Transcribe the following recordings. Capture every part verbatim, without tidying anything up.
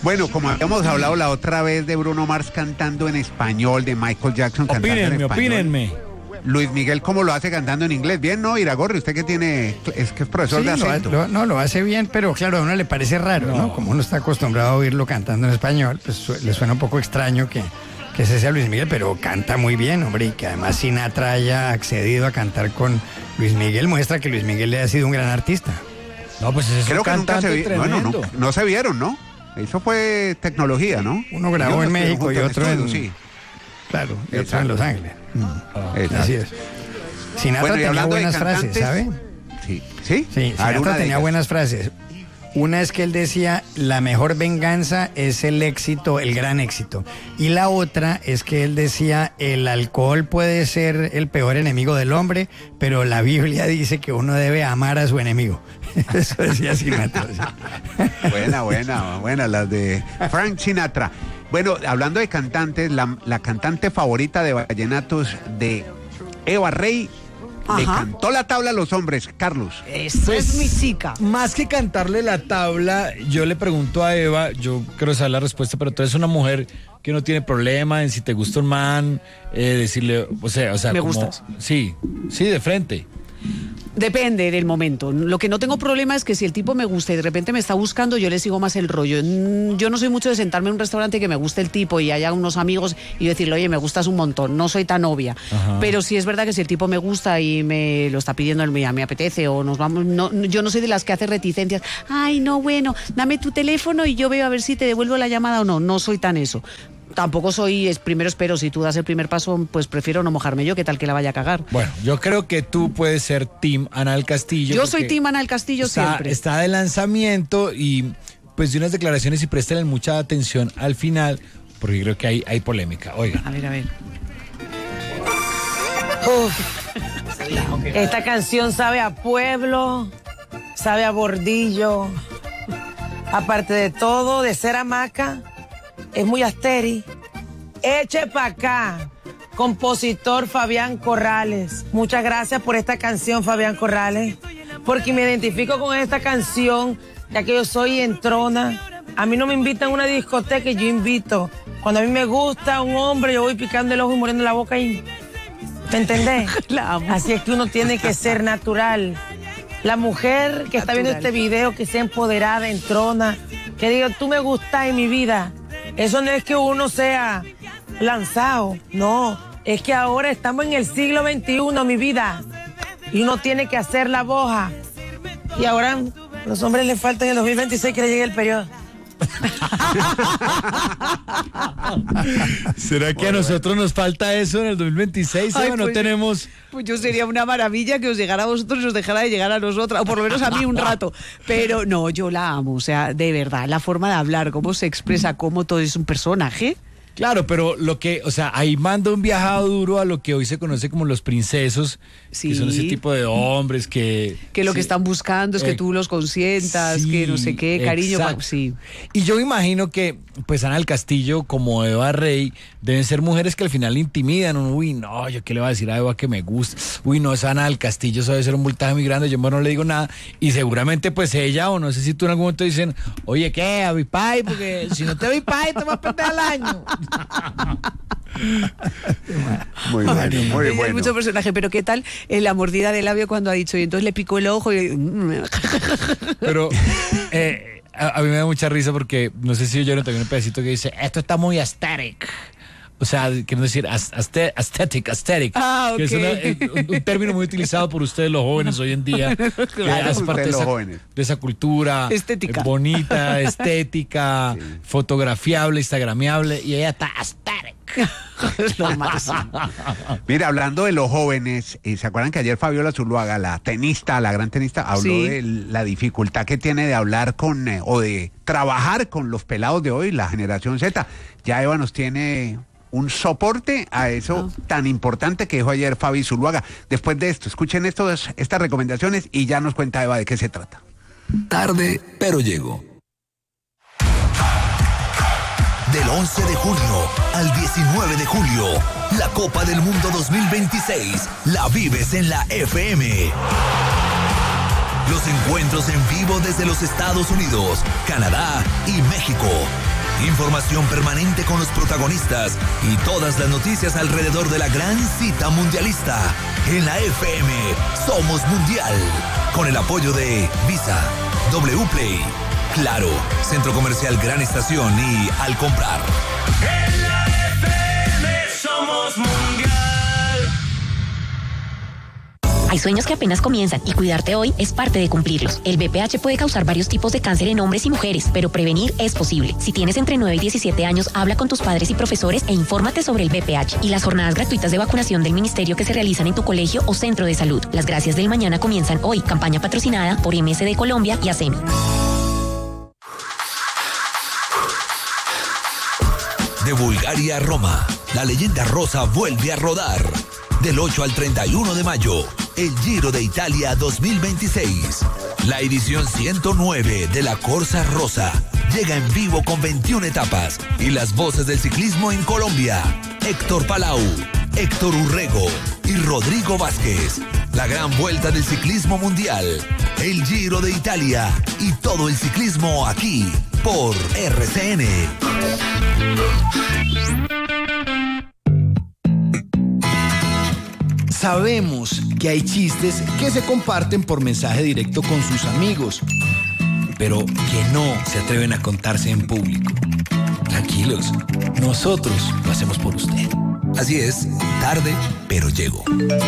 Bueno, como habíamos hablado la otra vez de Bruno Mars cantando en español, de Michael Jackson cantando Opínenme, en español. opínenme. Luis Miguel, ¿cómo lo hace cantando en inglés? Bien, ¿no? Iragorri, usted que tiene, es que es profesor Sí, de lo ha- acento. lo- no, lo hace bien, pero claro, a uno le parece raro, ¿no? No. Como uno está acostumbrado a oírlo cantando en español, pues su- le suena un poco extraño que, que ese sea Luis Miguel, pero canta muy bien, hombre, y que además Sinatra haya accedido a cantar con Luis Miguel, muestra que Luis Miguel le ha sido un gran artista. No, pues ese es Creo un que nunca se cantante vi- tremendo. bueno, no, no se vieron, ¿no? Eso fue tecnología, ¿no? Uno grabó Ellos en estuvieron México y juntos otro en, estudio, sí. claro, y otro Exacto. en Los Ángeles. Exacto. Así es. Sinatra Bueno, y tenía hablando de buenas frases, cantantes, ¿sabe? Sí, sí. Sí, A ver, una Sinatra de tenía ellas. buenas frases. Una es que él decía, la mejor venganza es el éxito, el gran éxito. Y la otra es que él decía, el alcohol puede ser el peor enemigo del hombre, pero la Biblia dice que uno debe amar a su enemigo. Eso decía Sinatra. Sí. Buena, buena, buena, las de Frank Sinatra. Bueno, hablando de cantantes, la, la cantante favorita de vallenatos de Eva Rey le Ajá. cantó la tabla a los hombres, Carlos. Esa Pues, es mi chica. Más que cantarle la tabla, yo le pregunto a Eva, yo quiero saber la respuesta, pero tú eres una mujer que no tiene problema en si te gusta un man, eh, decirle, o sea, o sea, Me como- gustas. Sí, sí, de frente. Depende del momento. Lo que no tengo problema es que si el tipo me gusta y de repente me está buscando, yo le sigo más el rollo. Mm, Yo no soy mucho de sentarme en un restaurante y que me guste el tipo y haya unos amigos y decirle, oye, me gustas un montón. No soy tan obvia. Ajá. Pero sí es verdad que si el tipo me gusta y me lo está pidiendo, me, me apetece o nos vamos. No, yo no soy de las que hace reticencias. Ay, no, bueno, dame tu teléfono y yo veo a ver si te devuelvo la llamada o no. No soy tan eso. Tampoco soy, es, primero espero, si tú das el primer paso, pues prefiero no mojarme yo, que tal que la vaya a cagar. Bueno, yo creo que tú puedes ser Team Ana del Castillo. Yo soy porque Team Ana del Castillo está, siempre. Está de lanzamiento y pues de unas declaraciones y préstale mucha atención al final, porque creo que hay, hay polémica. Oiga. A ver, a ver. Uf. Esta canción sabe a pueblo, sabe a bordillo. Aparte de todo, de ser hamaca, es muy asteri. Eche pa' acá, compositor Fabián Corrales. Muchas gracias por esta canción, Fabián Corrales, porque me identifico con esta canción, ya que yo soy entrona. A mí no me invitan a una discoteca y yo invito. Cuando a mí me gusta un hombre, yo voy picando el ojo y muriendo la boca y... ¿Me entendés? La amo. Así es que uno tiene que ser natural. La mujer que está viendo Natural. este video, que sea empoderada, entrona, que diga, tú me gustas en mi vida. Eso no es que uno sea lanzado, no. Es que ahora estamos en el siglo veintiuno, mi vida. Y uno tiene que hacer la boja. Y ahora a los hombres les falta en el dos mil veintiséis que le llegue el periodo. ¿Será que a nosotros nos falta eso en el dos mil veintiséis? Ay, Eva? No pues- tenemos... Pues yo sería una maravilla que os llegara a vosotros y os dejara de llegar a nosotras, o por lo menos a mí un rato. Pero no, yo la amo, o sea, de verdad, la forma de hablar, cómo se expresa, cómo todo es un personaje. Claro, pero lo que, o sea, ahí manda un viajado duro a lo que hoy se conoce como los princesos, Sí. que son ese tipo de hombres que... Que lo que sí. están buscando es que Eh, tú los consientas, sí, que no sé qué, cariño. exacto. pa- Sí. Y yo imagino que, pues, Ana del Castillo, como Eva Rey, deben ser mujeres que al final le intimidan. Uy, no, yo qué le voy a decir a Eva que me gusta. Uy, no, esa Ana del Castillo, eso debe ser un multaje muy grande. Yo mejor no le digo nada. Y seguramente, pues, ella, o no sé si tú en algún momento dicen, oye, ¿qué? Avipay, porque si no te avipay, te vas a perder al año. Muy bueno, muy Ella es bueno. mucho personaje, pero ¿qué tal eh, la mordida de labio cuando ha dicho? Y entonces le picó el ojo y... Pero eh, a, a mí me da mucha risa porque no sé si oyeron también un pedacito que dice, esto está muy aesthetic. O sea, quiero decir, as- aste- aesthetic, aesthetic. Ah, Que es ok. una- eh, un, un término muy utilizado por ustedes los jóvenes hoy en día. que Claro. hace parte Ustedes de los esa, jóvenes. de esa cultura Estética. eh, bonita, estética, fotografiable, instagramiable. Y ella está aesthetic. Es lo máximo. Mira, hablando de los jóvenes, eh, ¿se acuerdan que ayer Fabiola Zuluaga, la tenista, la gran tenista, habló Sí. de la dificultad que tiene de hablar con, eh, o de trabajar con los pelados de hoy, la generación Z? Ya Eva nos tiene un soporte a eso tan importante que dijo ayer Fabi Zuluaga. Después de esto, escuchen estos, estas recomendaciones y ya nos cuenta Eva de qué se trata. Tarde, pero llego. Del once de junio al diecinueve de julio, la Copa del Mundo dos mil veintiséis la vives en la F M. Los encuentros en vivo desde los Estados Unidos, Canadá y México. Información permanente con los protagonistas y todas las noticias alrededor de la gran cita mundialista. En la F M Somos Mundial. Con el apoyo de Visa, W Play, Claro, Centro Comercial Gran Estación y Al Comprar. En la F M Somos Mundial. Hay sueños que apenas comienzan y cuidarte hoy es parte de cumplirlos. El V P H puede causar varios tipos de cáncer en hombres y mujeres, pero prevenir es posible. Si tienes entre nueve y diecisiete años, habla con tus padres y profesores e infórmate sobre el V P H y las jornadas gratuitas de vacunación del ministerio que se realizan en tu colegio o centro de salud. Las gracias del mañana comienzan hoy. Campaña patrocinada por M S D Colombia y ASEMI. De Bulgaria a Roma, la leyenda rosa vuelve a rodar. Del ocho al treinta y uno de mayo, el Giro de Italia dos mil veintiséis. La edición ciento nueve de la Corsa Rosa llega en vivo con veintiuna etapas y las voces del ciclismo en Colombia. Héctor Palau, Héctor Urrego y Rodrigo Vázquez. La gran vuelta del ciclismo mundial. El Giro de Italia y todo el ciclismo aquí por R C N. Sabemos que hay chistes que se comparten por mensaje directo con sus amigos, pero que no se atreven a contarse en público. Tranquilos, nosotros lo hacemos por usted. Así es, tarde, pero llego.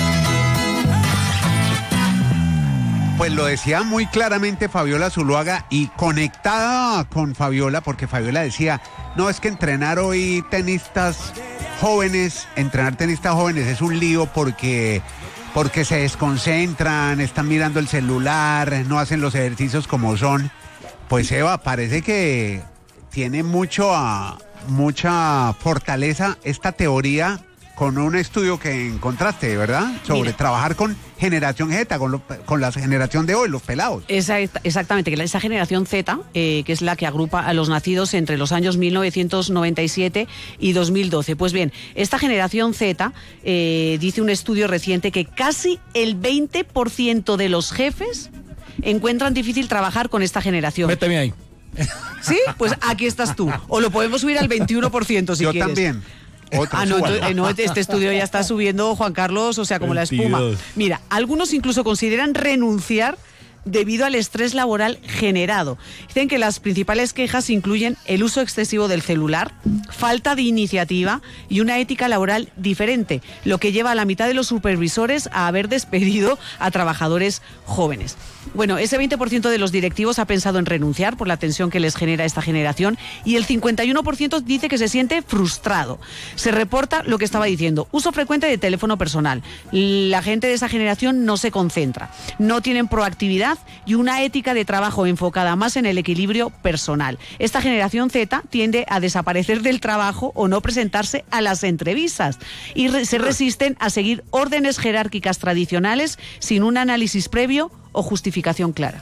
Pues lo decía muy claramente Fabiola Zuluaga y conectada con Fabiola, porque Fabiola decía, no, es que entrenar hoy tenistas jóvenes, entrenar tenistas jóvenes es un lío porque, porque se desconcentran, están mirando el celular, no hacen los ejercicios como son. Pues Eva, parece que tiene mucho, a, mucha fortaleza esta teoría con un estudio que encontraste, ¿verdad? Sobre Mira. trabajar con generación Z, con, lo, con la generación de hoy, los pelados. Esa, exactamente, que esa generación Z, eh, que es la que agrupa a los nacidos entre los años mil novecientos noventa y siete y dos mil doce. Pues bien, esta generación Z, eh, dice un estudio reciente que casi el veinte por ciento de los jefes encuentran difícil trabajar con esta generación. Méteme ahí. ¿Sí? Pues aquí estás tú. O lo podemos subir al veintiuno por ciento si Yo quieres. Yo también. Otro, ah, no, entonces, no, este estudio ya está subiendo, Juan Carlos, o sea, como veintidós. La espuma. Mira, algunos incluso consideran renunciar debido al estrés laboral generado. Dicen que las principales quejas incluyen el uso excesivo del celular, falta de iniciativa y una ética laboral diferente, lo que lleva a la mitad de los supervisores a haber despedido a trabajadores jóvenes. Bueno, ese veinte por ciento de los directivos ha pensado en renunciar por la tensión que les genera esta generación y el cincuenta y uno por ciento dice que se siente frustrado. Se reporta lo que estaba diciendo, uso frecuente de teléfono personal. La gente de esa generación no se concentra, no tienen proactividad y una ética de trabajo enfocada más en el equilibrio personal. Esta generación Z tiende a desaparecer del trabajo o no presentarse a las entrevistas y re- se resisten a seguir órdenes jerárquicas tradicionales sin un análisis previo o justificación clara.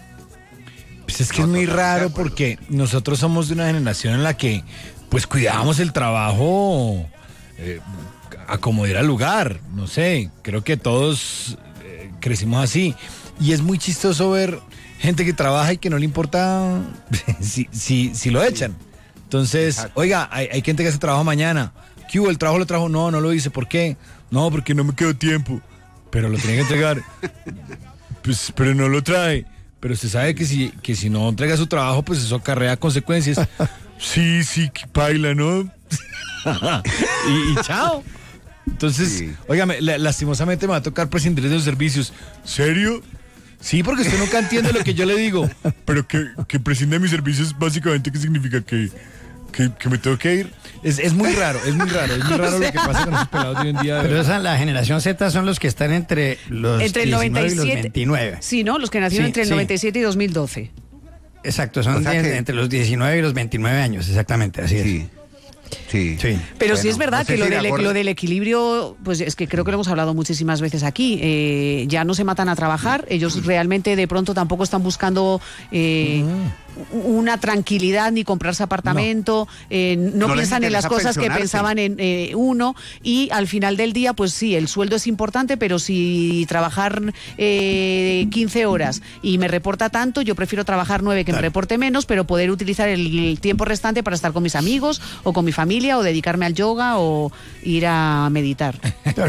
Pues es que es muy raro porque nosotros somos de una generación en la que pues cuidábamos el trabajo eh, a como era el lugar, no sé, creo que todos eh, crecimos así y es muy chistoso ver gente que trabaja y que no le importa si, si, si lo echan. Entonces, exacto. Oiga, hay, hay gente que hace trabajo mañana. ¿Qué hubo? ¿El trabajo lo trajo? No, no lo hice. ¿Por qué? No, porque no me quedó tiempo. Pero lo tenía que entregar. Pues, pero no lo trae. Pero usted sabe que si, que si no entrega su trabajo, pues eso acarrea consecuencias. Sí, sí, que paila, ¿no? y, y chao. Entonces, sí. Óigame, lastimosamente me va a tocar prescindir de los servicios. ¿Serio? Sí, porque usted nunca entiende lo que yo le digo. Pero que, que prescinde de mis servicios, básicamente, ¿qué significa? Que, que, que me tengo que ir. Es, es muy raro, es muy raro, es muy raro lo que pasa con esos pelados de hoy en día. Pero esa, la generación Z son los que están entre los entre el noventa y siete y los veintinueve. Sí, ¿no? Los que nacieron sí, entre el sí. noventa y siete y dos mil doce. Exacto, son o sea de, que... entre los diecinueve y los veintinueve años, exactamente, así sí. es. Sí. sí. Pero bueno, sí es verdad no sé que si lo, de del, lo del equilibrio, pues es que creo que lo hemos hablado muchísimas veces aquí. Eh, ya no se matan a trabajar, ellos realmente de pronto tampoco están buscando eh, una tranquilidad ni comprarse apartamento, no, eh, no, No les piensan en las interesa cosas que pensionarse. pensaban en eh, uno, y al final del día, pues sí, el sueldo es importante, pero si trabajar eh, quince horas y me reporta tanto, yo prefiero trabajar nueve que me reporte menos, pero poder utilizar el, el tiempo restante para estar con mis amigos o con mi familia o dedicarme al yoga o ir a meditar.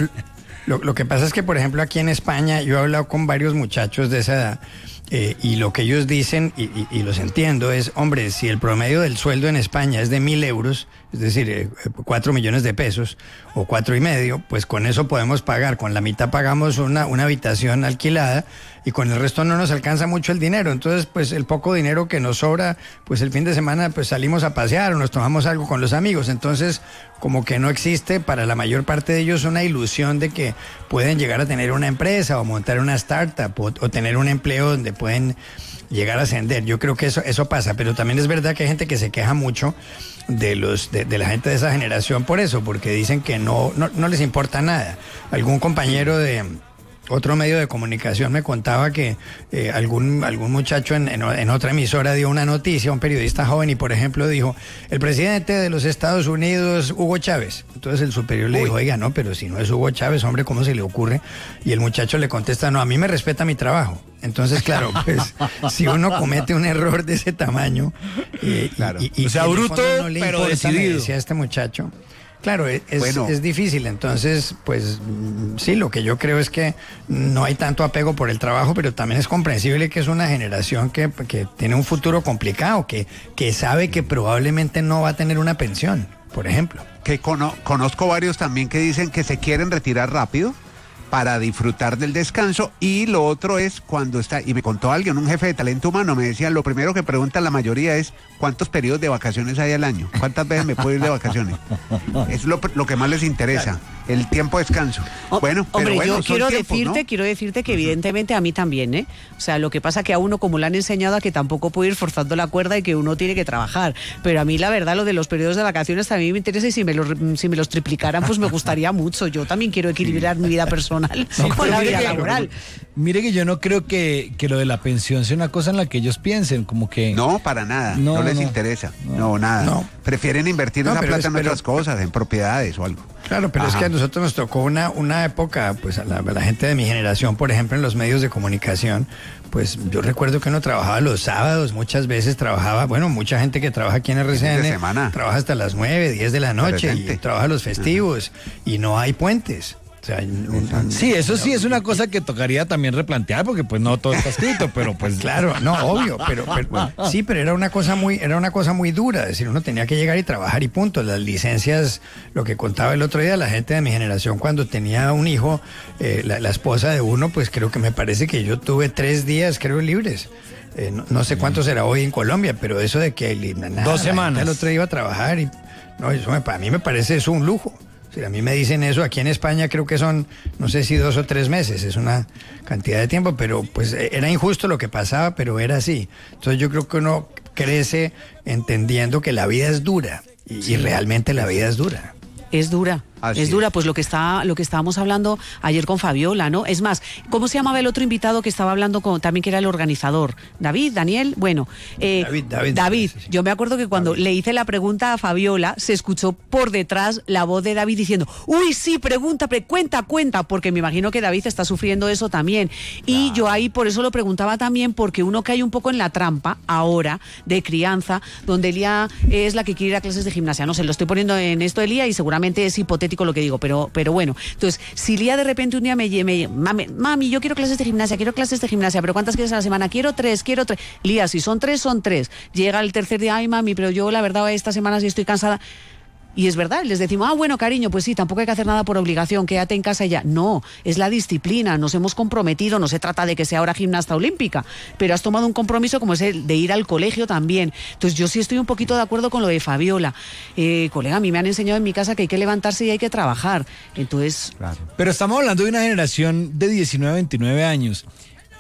Lo, lo que pasa es que, por ejemplo, aquí en España, yo he hablado con varios muchachos de esa edad, eh, y lo que ellos dicen, y, y, y los entiendo, es, hombre, si el promedio del sueldo en España es de mil euros, es decir, eh, cuatro millones de pesos, o cuatro y medio, pues con eso podemos pagar, con la mitad pagamos una, una habitación alquilada, y con el resto no nos alcanza mucho el dinero. Entonces, pues el poco dinero que nos sobra, pues el fin de semana pues salimos a pasear o nos tomamos algo con los amigos. Entonces, como que no existe para la mayor parte de ellos una ilusión de que pueden llegar a tener una empresa o montar una startup o, o tener un empleo donde pueden llegar a ascender. Yo creo que eso, eso pasa, pero también es verdad que hay gente que se queja mucho de los de, de la gente de esa generación por eso, porque dicen que no, no, no les importa nada. Algún compañero de otro medio de comunicación me contaba que eh, algún, algún muchacho en, en, en otra emisora dio una noticia, un periodista joven, y por ejemplo dijo, el presidente de los Estados Unidos, Hugo Chávez. Entonces el superior le dijo, oiga, no, pero si no es Hugo Chávez, hombre, ¿cómo se le ocurre? Y el muchacho le contesta, no, a mí me respeta mi trabajo. Entonces, claro, pues si uno comete un error de ese tamaño, eh, Claro. y, y, O sea, y en el bruto, fondo no le pero importa, me decidido. decía este muchacho. Claro, es, Bueno. es difícil, entonces, pues mm, sí, lo que yo creo es que no hay tanto apego por el trabajo, pero también es comprensible que es una generación que, que tiene un futuro complicado, que, que sabe que probablemente no va a tener una pensión, por ejemplo. Que cono- conozco varios también que dicen que se quieren retirar rápido para disfrutar del descanso, y lo otro es cuando está, y me contó alguien, un jefe de talento humano, me decía, lo primero que pregunta la mayoría es ¿cuántos periodos de vacaciones hay al año? ¿Cuántas veces me puedo ir de vacaciones? Es lo, lo que más les interesa, el tiempo de descanso. Oh, Bueno, pero hombre, bueno, yo son quiero tiempos, decirte, ¿no? quiero decirte que evidentemente a mí también, ¿eh? O sea, lo que pasa que a uno como le han enseñado a que tampoco puede ir forzando la cuerda y que uno tiene que trabajar. Pero a mí la verdad lo de los periodos de vacaciones también me interesa, y si me los, si me los triplicaran pues me gustaría mucho. Yo también quiero equilibrar mi vida personal No, con pero la mire vida que- laboral. Mire que yo no creo que, que lo de la pensión sea una cosa en la que ellos piensen, como que... No, para nada, no, No, les no. interesa, no, nada. No. Prefieren invertir No, esa pero plata es- en pero- otras cosas, en propiedades o algo. Claro, pero es Ajá. que a nosotros nos tocó una, una época, pues a la, a la gente de mi generación, por ejemplo, en los medios de comunicación, pues yo recuerdo que uno trabajaba los sábados, muchas veces trabajaba, bueno, mucha gente que trabaja aquí en R C N, Fines de semana. trabaja hasta las nueve, diez de la noche, Presente. y trabaja los festivos, y no hay puentes. O sea, un- un- Sí, eso sí es una cosa que tocaría también replantear, porque pues no todo está escrito, pero pues... Claro, no, obvio, pero, pero- sí, pero era una cosa muy, era una cosa muy dura, es decir, uno tenía que llegar y trabajar y punto. Las licencias, lo que contaba el otro día la gente de mi generación cuando tenía un hijo, eh, la, la esposa de uno, pues creo que me parece que yo tuve tres días, creo, libres. Eh, no, no sé cuánto será hoy en Colombia, pero eso de que li- nada, Dos la semanas. gente El otro día iba a trabajar y no, eso me- para mí me parece eso un lujo. Si a mí me dicen eso, aquí en España creo que son, no sé si dos o tres meses, es una cantidad de tiempo, pero pues era injusto lo que pasaba, pero era así. Entonces yo creo que uno crece entendiendo que la vida es dura, y, y realmente la vida es dura. Es dura. Así es dura, es. pues lo que está, lo que estábamos hablando ayer con Fabiola, ¿no? Es más, ¿cómo se llamaba el otro invitado que estaba hablando con, también que era el organizador? David, Daniel, bueno, eh, David, David, David, sí, sí. yo me acuerdo que cuando David. le hice la pregunta a Fabiola, se escuchó por detrás la voz de David diciendo, uy, sí, pregunta, pre cuenta, cuenta, porque me imagino que David está sufriendo eso también. Y yo ahí por eso lo preguntaba también, porque uno cae un poco en la trampa ahora de crianza, donde Elía es la que quiere ir a clases de gimnasia. No sé, lo estoy poniendo en esto de Elía y seguramente es hipotético lo que digo, pero pero bueno, entonces, si Lía de repente un día me llame, mami, mami, yo quiero clases de gimnasia, quiero clases de gimnasia, pero ¿cuántas quieres a la semana? Quiero tres, quiero tres. Lía, si son tres, son tres. Llega el tercer día, ay, mami, pero yo la verdad esta semana sí estoy cansada. Y es verdad, les decimos, ah, bueno, cariño, pues sí, tampoco hay que hacer nada por obligación, quédate en casa y ya. No, es la disciplina, nos hemos comprometido, no se trata de que sea ahora gimnasta olímpica, pero has tomado un compromiso como es el de ir al colegio también. Entonces yo sí estoy un poquito de acuerdo con lo de Fabiola. Eh, colega, a mí me han enseñado en mi casa que hay que levantarse y hay que trabajar. Entonces, Pero estamos hablando de una generación de diecinueve a veintinueve años.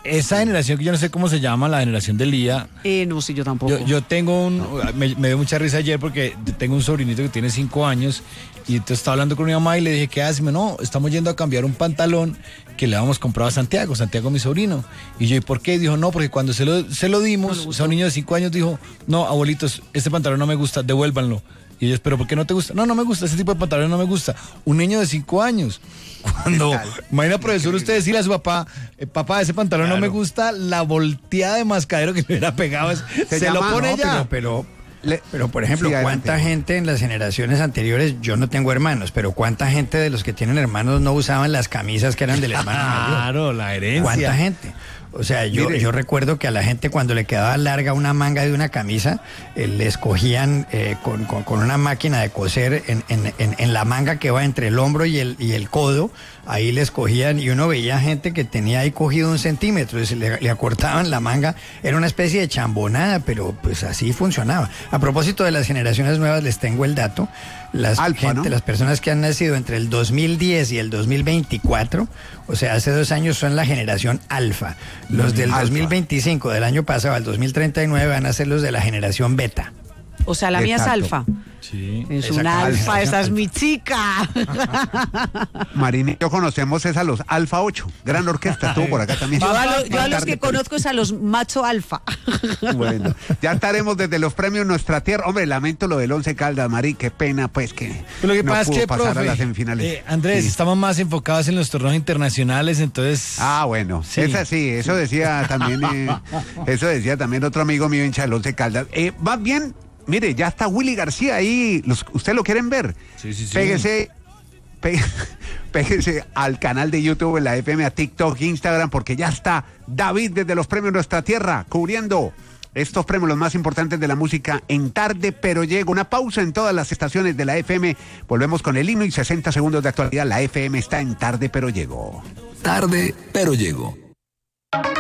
esa generación que yo no sé cómo se llama, la generación de Lía. Eh, no, sí, yo tampoco. Yo, yo tengo un, me, me dio mucha risa ayer porque tengo un sobrinito que tiene cinco años y entonces estaba hablando con mi mamá y le dije, ¿qué haces? No, estamos yendo a cambiar un pantalón que le habíamos comprado a Santiago, Santiago mi sobrino. Y yo, ¿y por qué? Y dijo, no, porque cuando se lo, se lo dimos, o sea, un niño de cinco años dijo, no, abuelitos, este pantalón no me gusta, devuélvanlo. Y ellos, ¿pero por qué no te gusta? No, no me gusta, ese tipo de pantalón no me gusta. Un niño de cinco años. Cuando, imagina, profesor, usted decirle a su papá, eh, papá, ese pantalón claro. no me gusta, la volteada de mascadero que le hubiera pegado, es, se, se llama, lo pone no, ya. Pero, pero, le, pero por ejemplo, sí, ¿cuánta gente en las generaciones anteriores, yo no tengo hermanos, pero cuánta gente de los que tienen hermanos no usaban las camisas que eran del hermano mayor? Claro, la herencia. ¿Cuánta gente? O sea, yo, yo recuerdo que a la gente cuando le quedaba larga una manga de una camisa, eh, le escogían eh, con, con, con una máquina de coser en, en, en, en la manga que va entre el hombro y el, y el codo, ahí le escogían y uno veía gente que tenía ahí cogido un centímetro, y le, le acortaban la manga, era una especie de chambonada, pero pues así funcionaba. A propósito de las generaciones nuevas, les tengo el dato. Las, Alfa, gente, ¿no? las personas que han nacido entre el dos mil diez y el dos mil veinticuatro, o sea, hace dos años, son la generación alfa. Los del Alfa. dos mil veinticinco, del año pasado al dos mil treinta y nueve, van a ser los de la generación beta. O sea, la mía es Exacto. alfa. Sí. Es Exacto. un alfa, Alfa. esa es mi chica. Marín y yo conocemos es a los Alfa ocho. Gran orquesta, estuvo por acá también. Yo a, lo- yo a los Tarde, que pero- conozco es a los macho alfa. Bueno, ya estaremos desde los premios Nuestra Tierra. Hombre, lamento lo del Once Caldas, Marí, qué pena, pues que Pero lo que no pasa es pudo que, pasar profe, a las semifinales. eh, Andrés, Sí. estamos más enfocados en los torneos internacionales, entonces... Ah, bueno, Sí. esa sí, eso decía también, eh, eso decía también otro amigo mío hincha del Once Caldas. Eh, más bien, mire, ya está Willy García ahí, los, ¿ustedes lo quieren ver? Sí, sí, sí. Péguese, pé- péguese al canal de YouTube, en la F M, a TikTok, Instagram, porque ya está David desde los premios Nuestra Tierra, cubriendo estos premios, los más importantes de la música en Tarde Pero Llego. Una pausa en todas las estaciones de la F M. Volvemos con el himno y sesenta segundos de actualidad. La F M está en Tarde Pero Llego. Tarde, pero llego.